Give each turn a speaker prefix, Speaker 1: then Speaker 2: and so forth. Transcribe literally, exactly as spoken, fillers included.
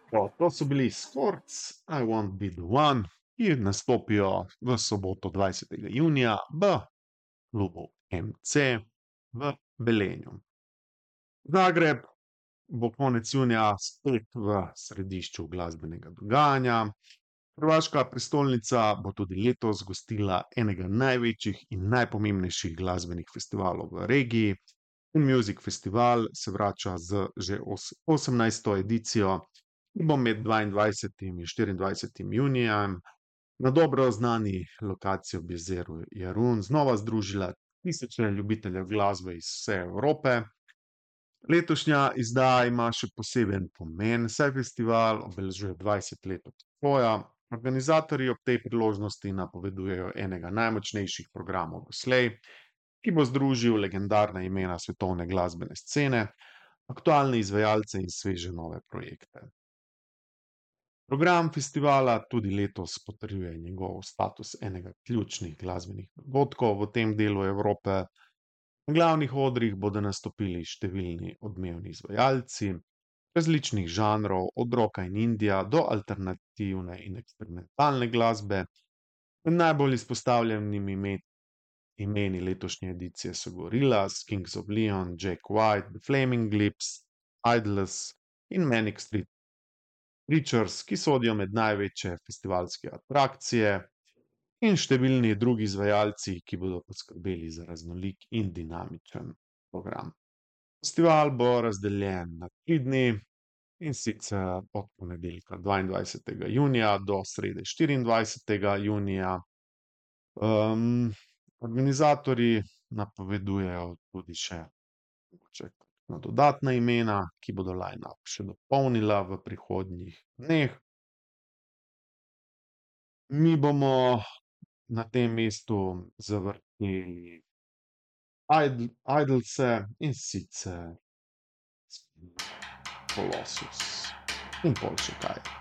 Speaker 1: Tako, to so bili Sports, I won't be the one, ki nastopijo v soboto, dvajsetega junija v klubu M C v Velenju. Zagreb bo konec junija spet v središču glasbenega dogajanja. Hrvaška prestolnica bo tudi letos gostila enega največjih in najpomembnejših glasbenih festivalov v regiji. Music Festival se vrača z že osemnajsto edicijo, ki bo med dvaindvajsetim in štiriindvajsetim junijem na dobro znani lokaciji ob jezeru Jarun znova združila tisoče ljubiteljev glasbe iz vse Evrope. Letošnja izdaja ima še poseben pomen, saj festival obeležuje dvajset let obstoja. Organizatorji ob tej priložnosti napovedujejo enega najmočnejših programov doslej, ki bo združil legendarna imena svetovne glasbene scene, aktualne izvajalce in sveže nove projekte. Program festivala tudi letos potrjuje njegov status enega ključnih glasbenih dogodkov v tem delu Evrope. Na glavnih odrih bodo nastopili številni odmevni izvajalci različnih žanrov, od rocka in indija do alternativne in eksperimentalne glasbe. Med najbolj izpostavljenimi imeni imeni letošnje edicije so Gorillaz, Kings of Leon, Jack White, The Flaming Lips, Idlers in Manic Street Preachers, ki sodijo med največje festivalske atrakcije, in številni drugi izvajalci, ki bodo poskrbeli za raznolik in dinamičen program. Festival bo razdeljen na tri dni, in sicer od ponedeljka dvaindvajsetega junija do srede štiriindvajsetega junija. Um, organizatorji napovedujejo tudi še mogoče kakšna dodatna imena, ki bodo line-up še dopolnila v prihodnjih dneh. Mi bomo na tem mestu zavrteli Idlse, in sicer Colossus in pol še kaj.